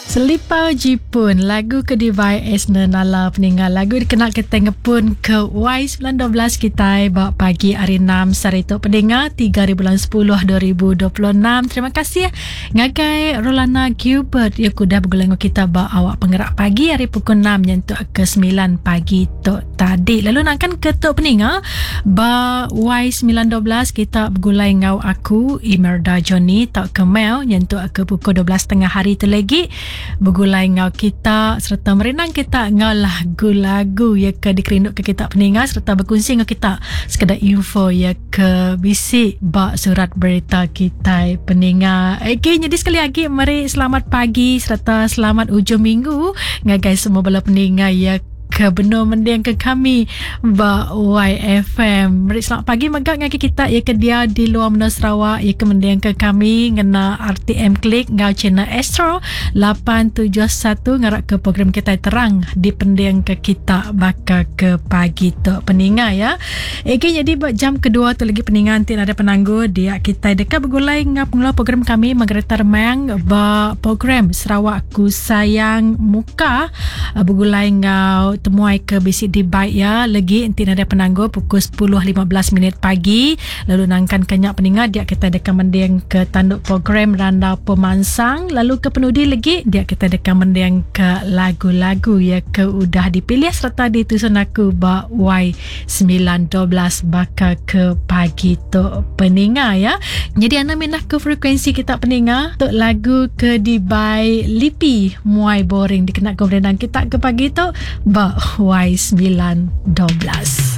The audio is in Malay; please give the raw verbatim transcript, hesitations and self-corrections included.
Selipau Jipun, lagu ke Divai Esna Nala peninggal lagu dikenal ke pun ke Y sembilan dua belas kita bawa pagi hari enam Sarito pendengar tiga bulan sepuluh dua ribu dua puluh enam. Terima kasih ya ngagai Rolana Gilbert ya kuda bergulang kita bawa awak penggerak pagi hari pukul enam nyentuk ke sembilan pagi tu tadi. Lalu nak kan ke tu pendengar ba Y sembilan dua belas kita bergulai ngau aku Imelda Johnny tak ke Mel nyentuk ke pukul dua belas tengah hari tu lagi bergulai ngau kita serta merenang kita ngau lagu-lagu ya ke dikerinduk ke kita peningat serta berkongsi ngau kita sekadar info ya ke bisik bak surat berita kita peningat. Okay, jadi sekali lagi mari selamat pagi serta selamat ujung minggu ngagai semua bala peningat ya ke benar mendiang ke kami ba Y F M. Mari selamat pagi magak ngaki kita ya ke dia di luar Menara Sarawak ya ke mendiang ke kami ngena R T M Klik ngau channel Astro lapan tujuh satu ngarak ke program kita terang di pendiang ke kita baka ke pagi tu peningat ya. Okay, jadi buat jam kedua tu lagi peningat nanti ada penangguh dia kita dekat bergulai ngau pengelola program kami Margareta Remang ba program Sarawak Ku Sayang Muka bergulai ngau temuai ke bisik di baik ya lagi nanti ada penangguh pukul sepuluh lima belas minit pagi lalu nangkan kenyak peningat dia kita dekat mendiang ke tanduk program Randa Pemansang lalu ke penudi lagi dia kita dekat mendiang ke lagu-lagu ya ke udah dipilih serta ditusun aku ba Y sembilan dua belas baka ke pagi tu peningat ya. Jadi anda minah ke frekuensi kita peningat untuk lagu ke di by Lipi Muai Boring dikenal ke berenang kita ke pagi tu ba Y sembilan dua belas.